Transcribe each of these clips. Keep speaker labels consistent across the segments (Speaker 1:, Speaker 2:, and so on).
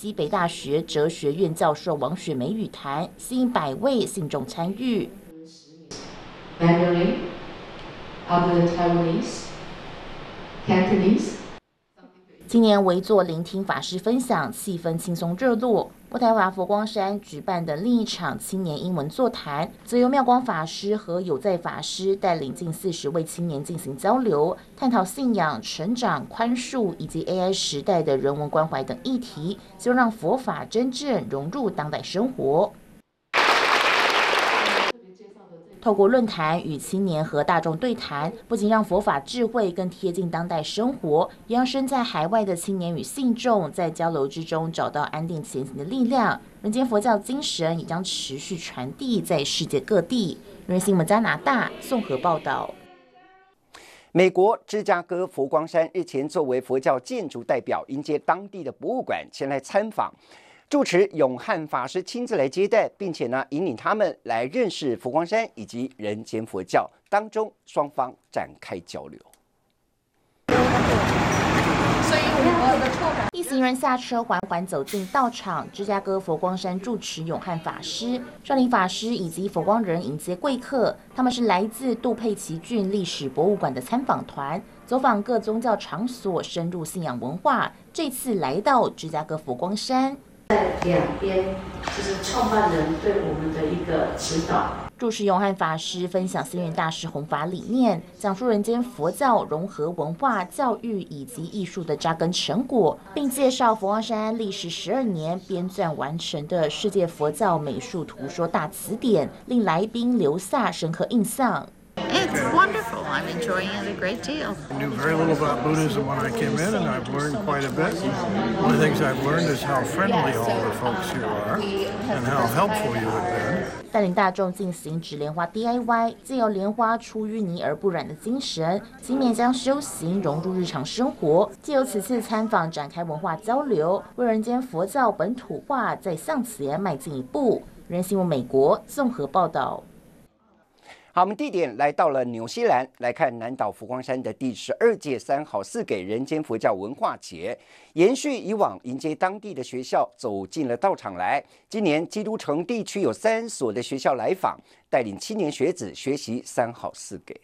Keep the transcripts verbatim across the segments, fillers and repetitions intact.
Speaker 1: 西北大学哲学院教授王雪梅语坛，吸引百位信众参与。
Speaker 2: Mandarin, other Taiwanese, Cantonese。
Speaker 1: 今年围座聆听法师分享，气氛轻松热络。渥太华佛光山举办的另一场青年英文座谈，则由妙光法师和有在法师带领近四十位青年进行交流，探讨信仰、成长、宽恕以及 A I 时代的人文关怀等议题，希望让佛法真正融入当代生活。透过论坛与青年和大众对谈，不仅让佛法智慧更贴近当代生活，也让身在海外的青年与信众在交流之中找到安定前行的力量。人间佛教精神也将持续传递在世界各地。人新闻加拿大综合报道。
Speaker 3: 美国芝加哥佛光山日前作为佛教建筑代表，迎接当地的博物馆前来参访。住持永汉法师亲自来接待，并且呢引领他们来认识佛光山以及人间佛教。当中双方展开交流。
Speaker 1: 一行人下车，缓缓走进道场。芝加哥佛光山住持永汉法师、少林法师以及佛光人迎接贵客。他们是来自杜佩奇郡历史博物馆的参访团，走访各宗教场所，深入信仰文化。这次来到芝加哥佛光山。
Speaker 2: 在两边就是创办人对我们的一个指导。
Speaker 1: 住持永汉法师分享星云大师弘法理念，讲述人间佛教融合文化、教育以及艺术的扎根成果，并介绍佛光山历时十二年编撰完成的世界佛教美术图说大词典，令来宾留下深刻印象。
Speaker 4: It's wonderful. I'm enjoying it a great deal.
Speaker 5: I knew very little about Buddhism when I came in, and I've learned quite a bit. One of the things I've learned is how friendly all the folks here are, and how helpful you have been.
Speaker 1: 带领大众进行纸莲花 D I Y， 借由莲花出淤泥而不染的精神，勤勉将修行融入日常生活。借由此次参访展开文化交流，为人间佛教本土化再向前迈进一步。人新闻美国综合报道。
Speaker 3: 好，我们地点来到了纽西兰，来看南岛佛光山的第十二届三好四给人间佛教文化节，延续以往迎接当地的学校走进了道场来。今年基督城地区有三所的学校来访，带领青年学子学习三好四给。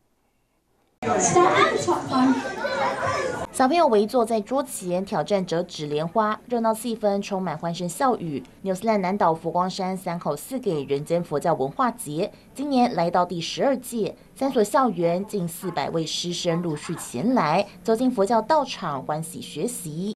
Speaker 1: 小朋友围坐在桌前挑战折纸莲花，热闹气氛充满欢声笑语。纽西兰南岛佛光山三好四给人间佛教文化节，今年来到第十二届，三所校园近四百位师生陆续前来，走进佛教道场，欢喜学习。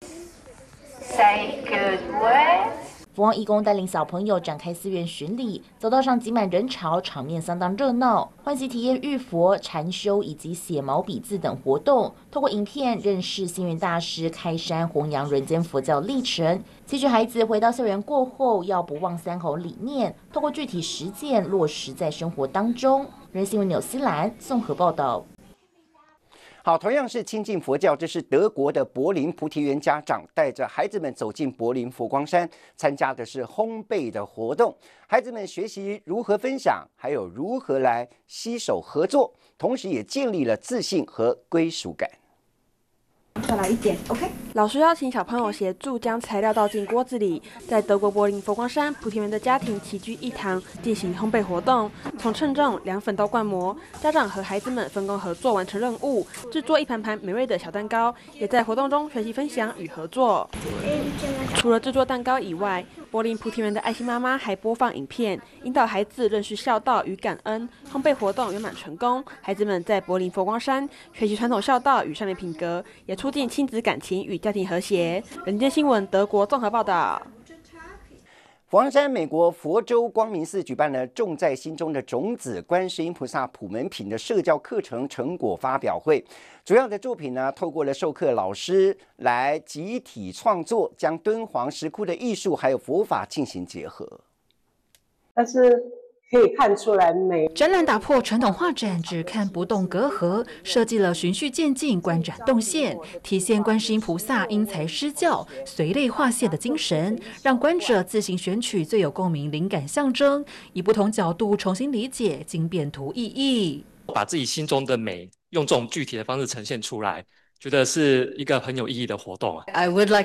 Speaker 6: Say good word。
Speaker 1: 佛光义工带领小朋友展开寺院巡礼，走道上挤满人潮，场面相当热闹，欢喜体验浴佛、禅修以及写毛笔字等活动。透过影片认识星云大师开山弘扬人间佛教历程，期许孩子回到校园过后要不忘三好理念，透过具体实践落实在生活当中。人新闻纽西兰综合报道。
Speaker 3: 好，同样是亲近佛教，这是德国的柏林菩提园家长带着孩子们走进柏林佛光山，参加的是烘焙的活动。孩子们学习如何分享，还有如何来携手合作，同时也建立了自信和归属感。
Speaker 7: 再来一点 ，OK。老师邀请小朋友协助将材料倒进锅子里，在德国柏林佛光山菩提园的家庭齐聚一堂进行烘焙活动，从称重、量粉到灌模，家长和孩子们分工合作完成任务，制作一盘盘美味的小蛋糕，也在活动中学习分享与合作。除了制作蛋糕以外，柏林菩提园的爱心妈妈还播放影片，引导孩子认识孝道与感恩。烘焙活动圆满成功，孩子们在柏林佛光山学习传统孝道与善良品格，也促进亲子感情与家庭和谐。人间新闻德国综合报道。
Speaker 3: 佛光山美国佛州光明寺举办了种在心中的种子观世音菩萨普门品的社教课程成果发表会，主要的作品呢，透过了授课老师来集体创作，将敦煌石窟的艺术还有佛法进行结合。
Speaker 8: 但是可以看出来美。
Speaker 9: 展览打破传统画展只看不动隔阂，设计了循序渐进观展动线，体现观世音菩萨因材施教、随类划线的精神，让观者自行选取最有共鸣灵感象征，以不同角度重新理解经变图意义，
Speaker 10: 把自己心中的美用这种具体的方式呈现出来。觉得是一个很有意义的活动啊。
Speaker 11: I would like